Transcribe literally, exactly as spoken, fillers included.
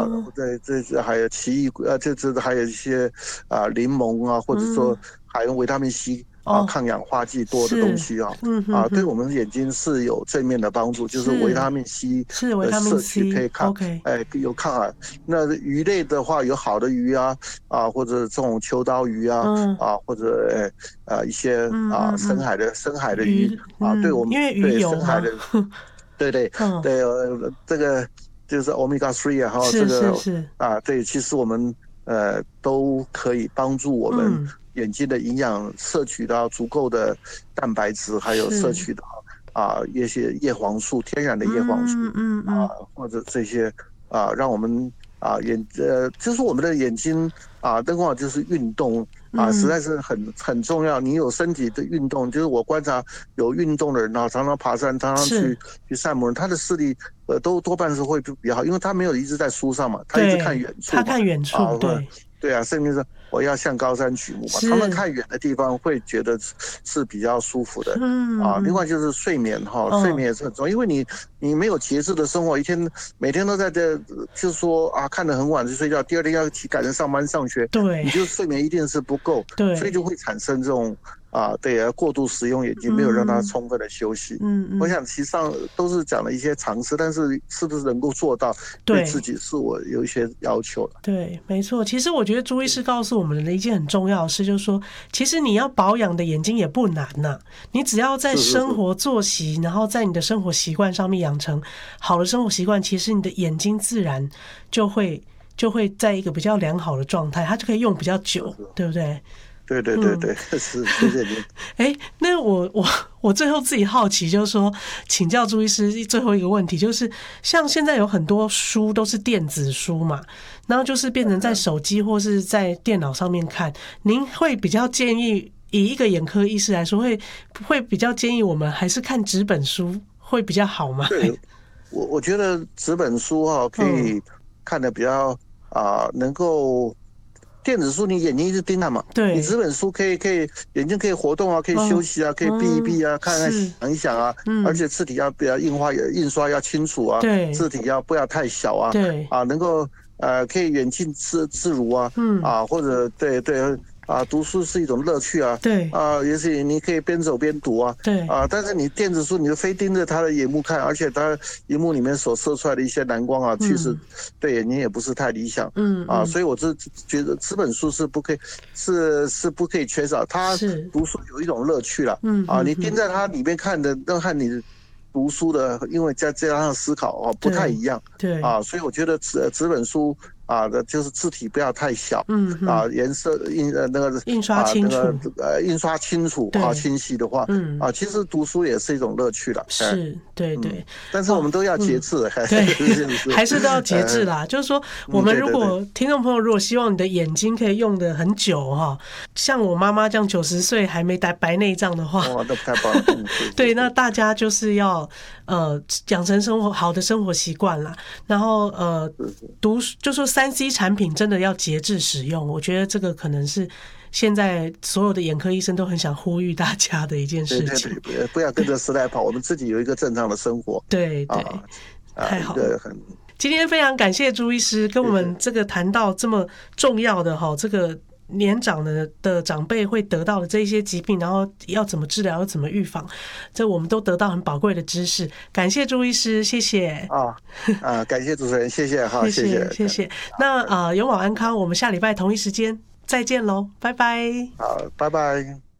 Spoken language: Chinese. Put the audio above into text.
啊，对，这这还有奇异呃，这这还有一些啊柠檬啊，或者说含有维他命 C 啊、抗氧化剂多的东西啊，啊，对我们眼睛是有正面的帮助，就是维他命 C 是维他命的摄取可以抗， C，OK， 哎，有抗癌。那鱼类的话，有好的鱼啊，啊，或者这种秋刀鱼啊， 嗯啊，或者呃呃一些嗯啊嗯嗯， 深海的深海的鱼鱼， 啊，对嗯， 我们因为鱼对油嘛， 深海的，对对嗯， 对，呃，这个就是 omega three 啊，哈，这是是个是， 啊，对，其实我们呃都可以帮助我们嗯， 眼睛的营养摄取到足够的蛋白质，还有摄是， 取到啊一些叶黄素，天然的叶黄素嗯嗯啊， 嗯， 或者这些啊，让我们啊眼呃，就是我们的眼睛啊，灯光就是运动。啊，实嗯， 在是很很重要。你有身体的运动，就是我观察有运动的人啊，常常爬山，常常去是， 去散步，他的视力呃都多半是会比较好，因为他没有一直在书上嘛，他一直看对， 远处嘛。 他看远啊， 处，对， 对啊，甚至是我要向高山举目嘛，他们是， 看远的地方会觉得是比较舒服的。啊，另外嗯嗯， 就是睡眠哈，睡哦， 眠也是很重要，因为你你没有节制的生活，一天每天都在这，就是说啊，看得很晚就睡觉，第二天要起赶着上班上学， 对你就睡眠一定是不够，所以对， 就会产生这种啊，对啊，过度使用眼睛，没有让它嗯充分的休息。 嗯嗯， 我想，其实上都是讲了一些常识，但是是不是能够做到，对自对。 己是我有一些要求的。 对，没错。其实我觉得朱医师告诉我们的一件很重要的事，就是说，其实你要保养的眼睛也不难呐、你只要在是是是， 生活作息，然后在你的生活习惯上面养成好的生活习惯，其实你的眼睛自然就会就会在一个比较良好的状态，它就可以用比较久， 是是， 对不对？ 对对对嗯。 对，是，谢谢您。 哎，那我我我最后自己好奇，就是说，请教朱医师最后一个问题，就是像现在有很多书都是电子书嘛，然后就是变成在手机或是在电脑上面看，您会比较建议，以一个眼科医师来说，会会比较建议我们还是看纸本书会比较好吗？ 对，我我觉得纸本书哈、可嗯， 以看的比较啊、能够电子书你眼睛一直盯它嘛，你纸对， 本书可以可以眼睛可以活动啊，可以休哦， 息啊，可以闭一嗯， 闭啊，看看是， 想一想啊，而嗯， 且字体要不要印花印刷要清楚啊， 对字体要不要太小啊， 对， 啊，能够呃可以远近自自如啊， 嗯， 啊或者对对啊，读书是一种乐趣啊， 对啊，也许你可以边走边读啊， 对， 啊，但是你电子书你就非盯着它的荧幕看，而且它荧幕里面所射出来的一些蓝光啊，其实嗯对眼睛也不是太理想。啊， 嗯嗯， 所以我是觉得纸本书是不可以，是是不可以缺少。它是， 读书有一种乐趣了啊， 嗯嗯嗯， 你盯在它里面看的，跟和你读书的，因为再加上思考啊，不太对一样对。 啊，所以我觉得纸纸本书啊的，就是字体不要太小啊， 嗯嗯， 颜色印呃那个印刷啊那个清楚， 呃印刷清楚啊对， 清晰的话嗯， 啊，其实读书也是一种乐趣了，哎是，对嗯， 对， 但是我哇， 们都要节嗯， 制， 对， 是不是？ 还是都要节制呃啦。就是说，我嗯， 们对对对， 如果听众朋友如果希望你的眼睛可以用的很久哈，像我妈妈这样九十岁还没白白内障的话， 哇，那太棒了，嗯，是是对，那是。 大家就是要呃养成生活好的生活习惯啦，然后呃读就说三 C 产品真的要节制使用，我觉得这个可能是现在所有的眼科医生都很想呼吁大家的一件事情。 对对对，不要不要跟着时代跑，我们自己有一个正常的生活对对， 啊啊，一太好了。 个很今天非常感谢朱医师跟我谢谢们这个谈到这么重要的哈，这个年长的的长辈会得到的这些疾病，然后要怎么治疗，要怎么预防，这我们都得到很宝贵的知识。感谢朱医师，谢谢， 啊啊，感谢主持人，谢谢哈， 谢谢谢， 谢，谢谢。那啊、呃永保安康，我们下礼拜同一时间再见喽，拜拜。 好，拜拜。